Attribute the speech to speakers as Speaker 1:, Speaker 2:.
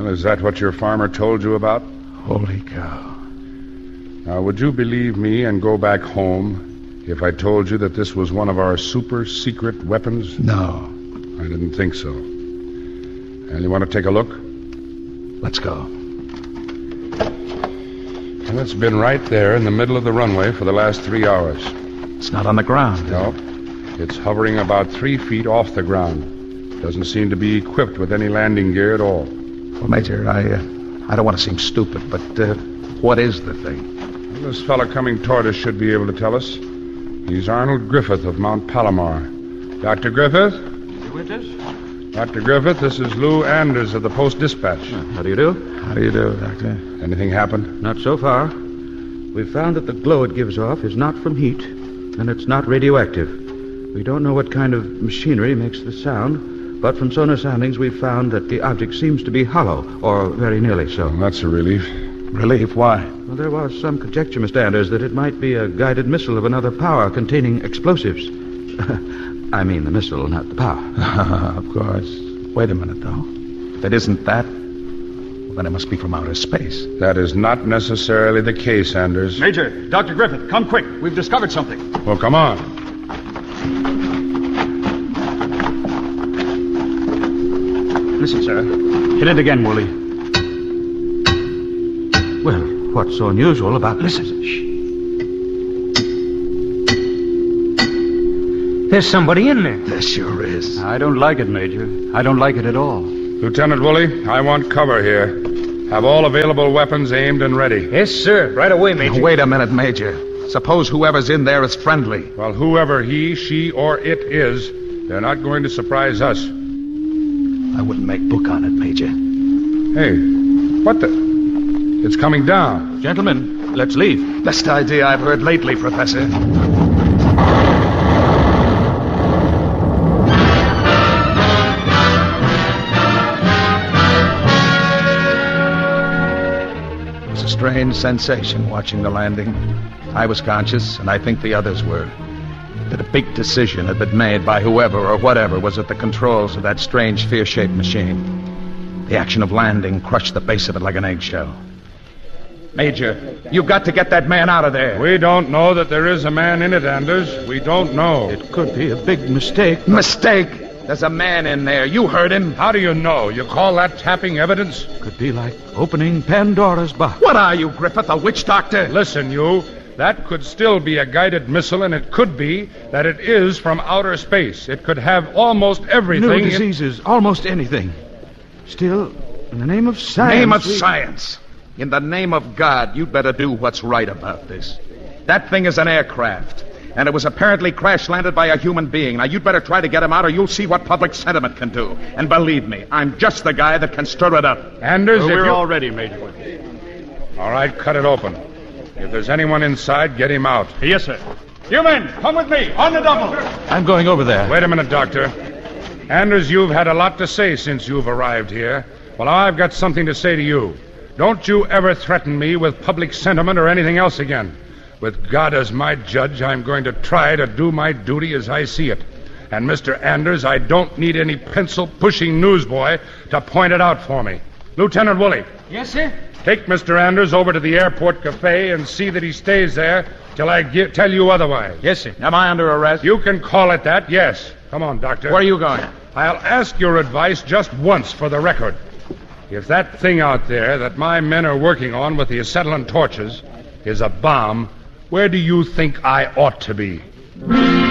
Speaker 1: Well, is that what your farmer told you about?
Speaker 2: Holy cow.
Speaker 1: Now, would you believe me and go back home if I told you that this was one of our super-secret weapons?
Speaker 2: No.
Speaker 1: I didn't think so. And you want to take a look?
Speaker 2: Let's go.
Speaker 1: And it's been right there in the middle of the runway for the last 3 hours.
Speaker 2: It's not on the ground.
Speaker 1: No. It's hovering about 3 feet off the ground. Doesn't seem to be equipped with any landing gear at all.
Speaker 2: Well, Major, I don't want to seem stupid, but what is the thing?
Speaker 1: Well, this fellow coming toward us should be able to tell us. He's Arnold Griffith of Mount Palomar. Dr. Griffith?
Speaker 3: You with us?
Speaker 1: Dr. Griffith, this is Lou Anders of the Post-Dispatch.
Speaker 3: How do you do?
Speaker 2: How do you do, Doctor?
Speaker 1: Anything happened?
Speaker 3: Not so far. We've found that the glow it gives off is not from heat, and it's not radioactive. We don't know what kind of machinery makes the sound, but from sonar soundings we've found that the object seems to be hollow, or very nearly so.
Speaker 1: Well, that's a relief.
Speaker 2: Relief? Why?
Speaker 3: Well, there was some conjecture, Mr. Anders, that it might be a guided missile of another power containing explosives. I mean the missile, not the power.
Speaker 2: Of course. Wait a minute, though. If it isn't that, well, then it must be from outer space.
Speaker 1: That is not necessarily the case, Anders.
Speaker 4: Major, Dr. Griffith, come quick. We've discovered something.
Speaker 1: Well, come on.
Speaker 4: Listen, sir. Hit it again, Wooly.
Speaker 3: Well, what's so unusual about...
Speaker 4: Listen.
Speaker 3: Shh. There's somebody in there.
Speaker 2: There sure is.
Speaker 4: I don't like it, Major. I don't like it at all.
Speaker 1: Lieutenant Woolley, I want cover here. Have all available weapons aimed and ready.
Speaker 3: Yes, sir. Right away, Major.
Speaker 2: Wait a minute, Major. Suppose whoever's in there is friendly.
Speaker 1: Well, whoever he, she, or it is, they're not going to surprise us.
Speaker 2: I wouldn't make book on it, Major.
Speaker 1: Hey, what the... It's coming down.
Speaker 4: Gentlemen, let's leave.
Speaker 2: Best idea I've heard lately, Professor. It was a strange sensation watching the landing. I was conscious, and I think the others were. That a big decision had been made by whoever or whatever was at the controls of that strange sphere-shaped machine. The action of landing crushed the base of it like an eggshell. Major, you've got to get that man out of there.
Speaker 1: We don't know that there is a man in it, Anders. We don't know.
Speaker 3: It could be a big mistake.
Speaker 2: Mistake? There's a man in there. You heard him.
Speaker 1: How do you know? You call that tapping evidence?
Speaker 3: Could be like opening Pandora's box.
Speaker 2: What are you, Griffith, a witch doctor?
Speaker 1: Listen, you. That could still be a guided missile, and it could be that it is from outer space. It could have almost everything.
Speaker 3: New diseases, almost anything. Still, in the name of science...
Speaker 2: Name of science. In the name of God, you'd better do what's right about this. That thing is an aircraft, and it was apparently crash-landed by a human being. Now, you'd better try to get him out, or you'll see what public sentiment can do. And believe me, I'm just the guy that can stir it up.
Speaker 1: Anders,
Speaker 4: We're all ready, Major.
Speaker 1: All right, cut it open. If there's anyone inside, get him out.
Speaker 4: Yes, sir. You men, come with me. On the double.
Speaker 3: I'm going over there.
Speaker 1: Wait a minute, Doctor. Anders, you've had a lot to say since you've arrived here. Well, I've got something to say to you. Don't you ever threaten me with public sentiment or anything else again. With God as my judge, I'm going to try to do my duty as I see it. And, Mr. Anders, I don't need any pencil-pushing newsboy to point it out for me. Lieutenant Woolley.
Speaker 3: Yes, sir?
Speaker 1: Take Mr. Anders over to the airport cafe and see that he stays there till I tell you otherwise.
Speaker 3: Yes, sir.
Speaker 2: Am I under arrest?
Speaker 1: You can call it that, yes. Come on, Doctor.
Speaker 2: Where are you going?
Speaker 1: I'll ask your advice just once for the record. If that thing out there that my men are working on with the acetylene torches is a bomb, where do you think I ought to be?